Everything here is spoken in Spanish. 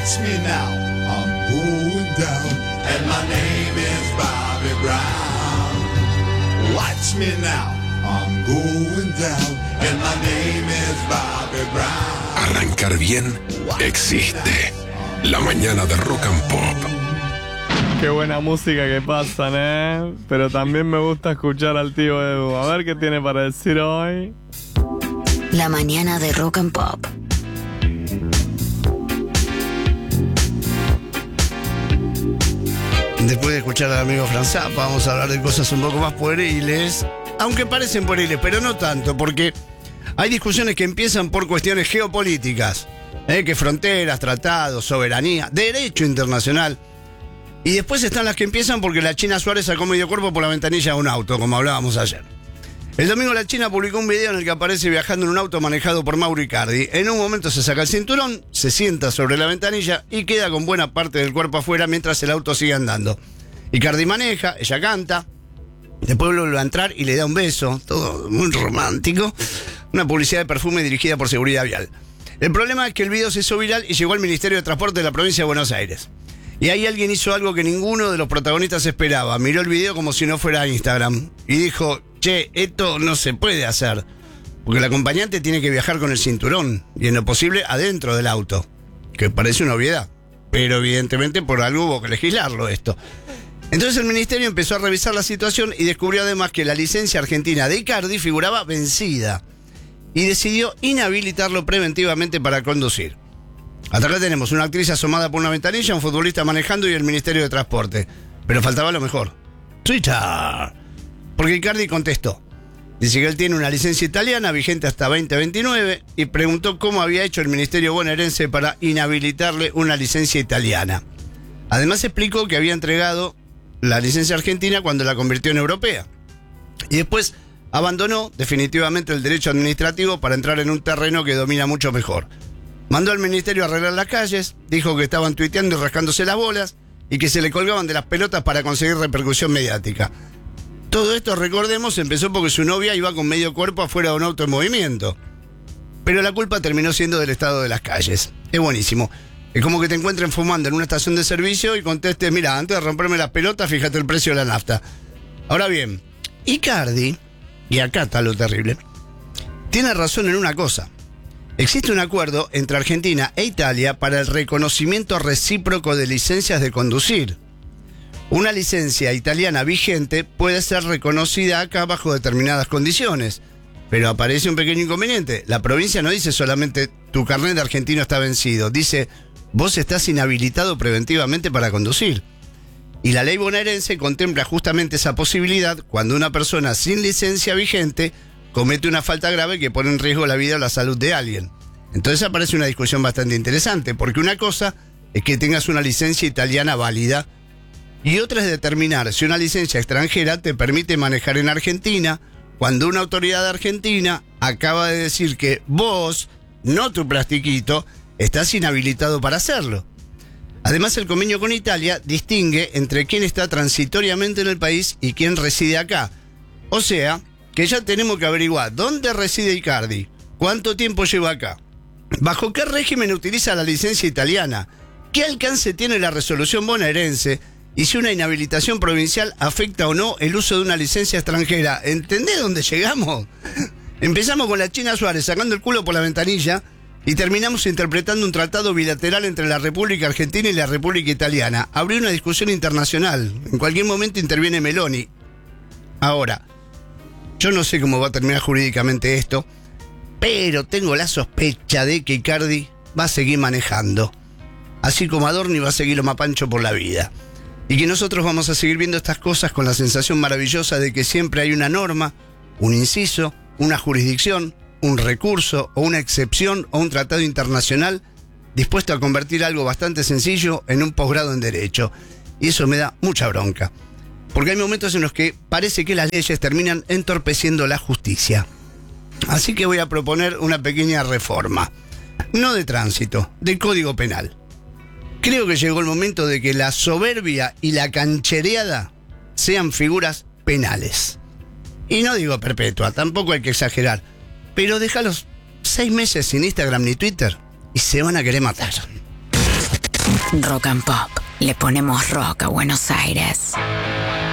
Watch me now, I'm going down, and my name is Bobby Brown. Watch me now, I'm going down, and my name is Bobby Brown. Arrancar bien existe. La mañana de Rock and Pop. Qué buena música que pasan, ¿eh? Pero también me gusta escuchar al tío Edu. A ver qué tiene para decir hoy. La mañana de Rock and Pop. Después de escuchar al amigo Franzá, vamos a hablar de cosas un poco más pueriles, aunque parecen pueriles, pero no tanto, porque hay discusiones que empiezan por cuestiones geopolíticas, que fronteras, tratados, soberanía, derecho internacional, y después están las que empiezan porque la China Suárez sacó medio cuerpo por la ventanilla de un auto, como hablábamos ayer. El domingo la China publicó un video en el que aparece viajando en un auto manejado por Mauro Icardi. En un momento se saca el cinturón, se sienta sobre la ventanilla y queda con buena parte del cuerpo afuera mientras el auto sigue andando. Icardi maneja, ella canta, después vuelve a entrar y le da un beso, todo muy romántico. Una publicidad de perfume dirigida por Seguridad Vial. El problema es que el video se hizo viral y llegó al Ministerio de Transporte de la provincia de Buenos Aires. Y ahí alguien hizo algo que ninguno de los protagonistas esperaba. Miró el video como si no fuera Instagram y dijo: che, esto no se puede hacer, porque el acompañante tiene que viajar con el cinturón y en lo posible adentro del auto, que parece una obviedad, pero evidentemente por algo hubo que legislarlo esto. Entonces el ministerio empezó a revisar la situación y descubrió además que la licencia argentina de Icardi figuraba vencida y decidió inhabilitarlo preventivamente para conducir. Hasta acá tenemos una actriz asomada por una ventanilla, un futbolista manejando y el Ministerio de Transporte. Pero faltaba lo mejor: Twitter. Porque Icardi contestó. Dice que él tiene una licencia italiana vigente hasta 2029 y preguntó cómo había hecho el Ministerio bonaerense para inhabilitarle una licencia italiana. Además explicó que había entregado la licencia argentina cuando la convirtió en europea. Y después abandonó definitivamente el derecho administrativo para entrar en un terreno que domina mucho mejor. Mandó al ministerio a arreglar las calles, dijo que estaban tuiteando y rascándose las bolas y que se le colgaban de las pelotas para conseguir repercusión mediática. Todo esto, recordemos, empezó porque su novia iba con medio cuerpo afuera de un auto en movimiento. Pero la culpa terminó siendo del estado de las calles. Es buenísimo. Es como que te encuentren fumando en una estación de servicio y contestes: mira, antes de romperme las pelotas, fíjate el precio de la nafta. Ahora bien, Icardi, y acá está lo terrible, tiene razón en una cosa. Existe un acuerdo entre Argentina e Italia para el reconocimiento recíproco de licencias de conducir. Una licencia italiana vigente puede ser reconocida acá bajo determinadas condiciones, pero aparece un pequeño inconveniente. La provincia no dice solamente tu carnet de argentino está vencido, dice vos estás inhabilitado preventivamente para conducir. Y la ley bonaerense contempla justamente esa posibilidad cuando una persona sin licencia vigente comete una falta grave que pone en riesgo la vida o la salud de alguien. Entonces aparece una discusión bastante interesante, porque una cosa es que tengas una licencia italiana válida y otra es determinar si una licencia extranjera te permite manejar en Argentina cuando una autoridad argentina acaba de decir que vos, no tu plastiquito, estás inhabilitado para hacerlo. Además, el convenio con Italia distingue entre quién está transitoriamente en el país y quién reside acá. O sea, que ya tenemos que averiguar dónde reside Icardi, cuánto tiempo lleva acá, bajo qué régimen utiliza la licencia italiana, qué alcance tiene la resolución bonaerense y si una inhabilitación provincial afecta o no el uso de una licencia extranjera. ¿Entendés dónde llegamos? Empezamos con la China Suárez sacando el culo por la ventanilla y terminamos interpretando un tratado bilateral entre la República Argentina y la República Italiana. Abrió una discusión internacional. En cualquier momento interviene Meloni. Ahora, yo no sé cómo va a terminar jurídicamente esto, pero tengo la sospecha de que Icardi va a seguir manejando, así como Adorni va a seguir lo mapancho por la vida. Y que nosotros vamos a seguir viendo estas cosas con la sensación maravillosa de que siempre hay una norma, un inciso, una jurisdicción, un recurso o una excepción o un tratado internacional dispuesto a convertir algo bastante sencillo en un posgrado en Derecho. Y eso me da mucha bronca. Porque hay momentos en los que parece que las leyes terminan entorpeciendo la justicia. Así que voy a proponer una pequeña reforma. No de tránsito, del Código Penal. Creo que llegó el momento de que la soberbia y la canchereada sean figuras penales. Y no digo perpetua, tampoco hay que exagerar. Pero déjalos 6 meses sin Instagram ni Twitter y se van a querer matar. Rock and Pop. Le ponemos rock a Buenos Aires.